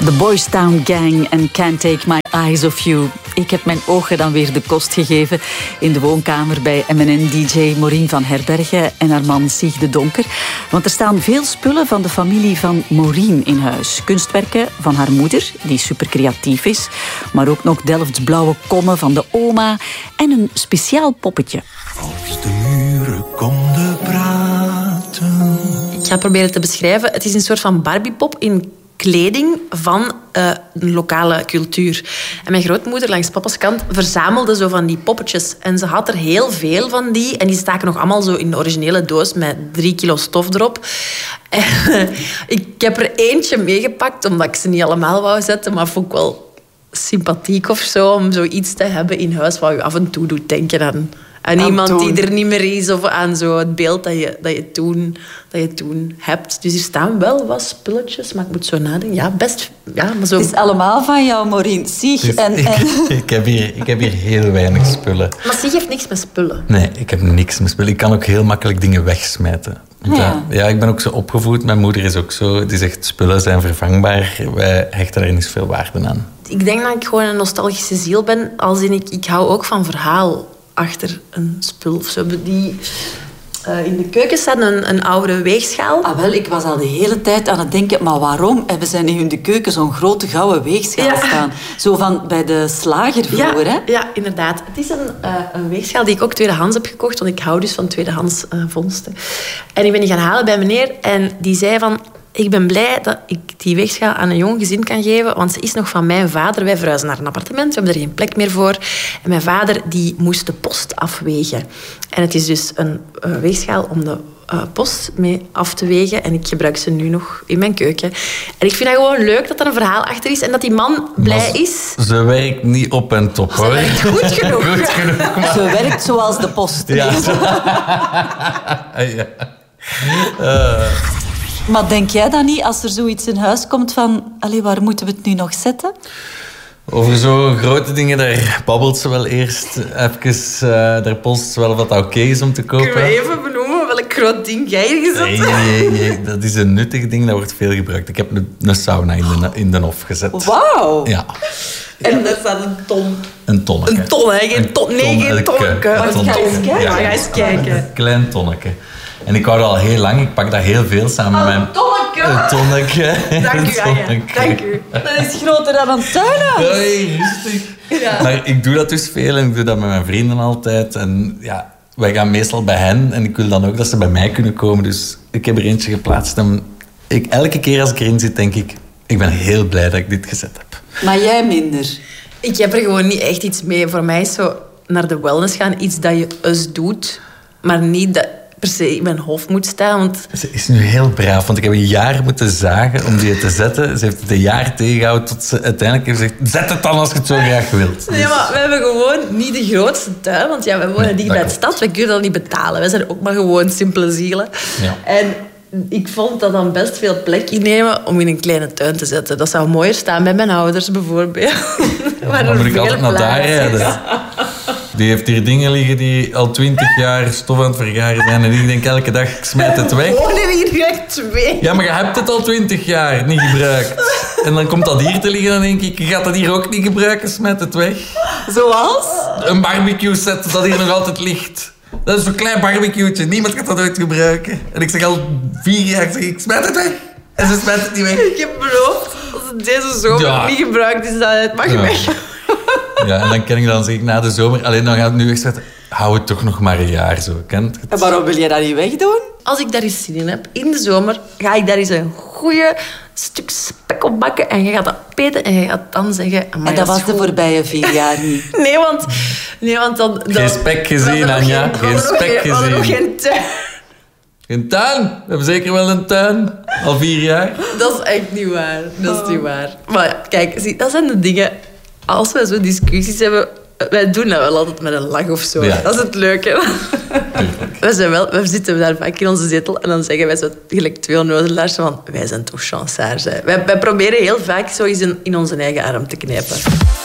The Boys Town Gang en Can't Take My Eyes Off You. Ik heb mijn ogen dan weer de kost gegeven in de woonkamer bij MNN-dj Maureen van Herbergen en haar man Sieg de Donker. Want er staan veel spullen van de familie van Maureen in huis. Kunstwerken van haar moeder, die super creatief is. Maar ook nog Delfts blauwe kommen van de oma en een speciaal poppetje. Als de muren konden praten. Ik ga het proberen te beschrijven. Het is een soort van Barbiepop in kleding van een lokale cultuur. En mijn grootmoeder langs papa's kant verzamelde zo van die poppetjes. En ze had er heel veel van die. En die staken nog allemaal zo in de originele doos met 3 kilo stof erop. En, ik heb er eentje meegepakt, omdat ik ze niet allemaal wou zetten. Maar vond ik wel sympathiek of zo, om zoiets te hebben in huis wat je af en toe doet denken aan iemand die er niet meer is. Of aan zo het beeld dat je toen hebt. Dus er staan wel wat spulletjes, maar ik moet zo nadenken. Ja, best. Ja, maar zo. Het is allemaal van jou, Maureen. Sieg. Dus ik heb hier heel weinig spullen. Maar Sieg heeft niks met spullen. Nee, ik heb niks met spullen. Ik kan ook heel makkelijk dingen wegsmijten. Ja, ik ben ook zo opgevoed. Mijn moeder is ook zo. Die zegt, spullen zijn vervangbaar. Wij hechten er niet zoveel waarde aan. Ik denk dat ik gewoon een nostalgische ziel ben. Als in ik hou ook van verhaal achter een spul of zo. In de keuken staat een oude weegschaal. Ah, wel, ik was al de hele tijd aan het denken, maar waarom hebben zij nu in de keuken zo'n grote gouden weegschaal staan? Zo van bij de slager vroeger, hè? Ja, inderdaad. Het is een weegschaal die ik ook tweedehands heb gekocht, want ik hou dus van tweedehands vondsten. En ik ben die gaan halen bij meneer en die zei van, ik ben blij dat ik die weegschaal aan een jong gezin kan geven, want ze is nog van mijn vader. Wij verhuizen naar een appartement, we hebben er geen plek meer voor. En mijn vader die moest de post afwegen. En het is dus een weegschaal om de post mee af te wegen. En ik gebruik ze nu nog in mijn keuken. En ik vind dat gewoon leuk dat er een verhaal achter is en dat die man blij is. Ze werkt niet op en top, hoor. Ze werkt goed genoeg. Goed genoeg. Ze werkt zoals de post. Ja. Maar denk jij dan niet, als er zoiets in huis komt van... Allee, waar moeten we het nu nog zetten? Over zo'n grote dingen, daar babbelt ze wel eerst even. Daar post ze wel wat oké is om te kopen. Kunnen we even benoemen welk groot ding jij hier gezet hebt? Nee, dat is een nuttig ding, dat wordt veel gebruikt. Ik heb een sauna in de hof gezet. Wauw! Ja. En daar staat een ton. Een tonneke. Een ton, hè? Geen tonneke. Ga eens kijken. Een klein tonneke. En ik hou dat al heel lang. Ik pak dat heel veel samen met mijn... Een tonneke. Dank u, Anja. Dank u. Dat is groter dan een tuinhuis. Hey, rustig. Ja. Maar ik doe dat dus veel en ik doe dat met mijn vrienden altijd. En ja, wij gaan meestal bij hen en ik wil dan ook dat ze bij mij kunnen komen. Dus ik heb er eentje geplaatst. En elke keer als ik erin zit, denk ik ben heel blij dat ik dit gezet heb. Maar jij minder. Ik heb er gewoon niet echt iets mee. Voor mij is zo naar de wellness gaan iets dat je eens doet, maar niet dat per se in mijn hoofd moet staan. Want... Ze is nu heel braaf, want ik heb een jaar moeten zagen om die te zetten. Ze heeft het een jaar tegengehouden tot ze uiteindelijk heeft gezegd, zet het dan als je het zo graag wilt. Nee, maar we hebben gewoon niet de grootste tuin, want ja, we wonen dicht bij de stad. We kunnen dat niet betalen. Wij zijn ook maar gewoon simpele zielen. Ja. En ik vond dat dan best veel plek innemen om in een kleine tuin te zetten. Dat zou mooier staan bij mijn ouders bijvoorbeeld. Ja, dan moet ik altijd naar daar rijden. Ja. Die heeft hier dingen liggen die al 20 jaar stof aan het vergaren zijn. En ik denk elke dag, ik smijt het weg. Wonen hier direct 2. Ja, maar je hebt het al 20 jaar niet gebruikt. En dan komt dat hier te liggen en dan denk ik, je gaat dat hier ook niet gebruiken, smijt het weg. Zoals? Een barbecue set dat hier nog altijd ligt. Dat is zo'n klein barbecue'tje. Niemand gaat dat ooit gebruiken. En ik zeg al 4 jaar, ik smijt het weg. En ze smijt het niet weg. Ik heb beloofd, als het deze zomer niet gebruikt is, dat het mag weg. Ja, en dan zeg ik na de zomer, alleen dan gaat het nu wegzetten. Hou het toch nog maar een jaar zo, kent het? En waarom wil je dat niet wegdoen? Als ik daar eens zin in heb, in de zomer, ga ik daar eens een goeie stuk spek op bakken en je gaat dat opeten en je gaat dan zeggen... En dat was de voorbije 4 jaar niet. Nee, want dan... Geen spek gezien, Anja. Geen spek gezien. We hadden nog geen tuin. Geen tuin? We hebben zeker wel een tuin. Al 4 jaar. Dat is echt niet waar. Dat is niet waar. Maar ja, kijk, zie, dat zijn de dingen... Als wij zo discussies hebben... Wij doen dat wel altijd met een lach of zo. Ja. Dat is het leuke. We zitten daar vaak in onze zetel en dan zeggen wij zo gelijk 2 onnozelaars van wij zijn toch chansaars. Wij proberen heel vaak zo eens in onze eigen arm te knijpen.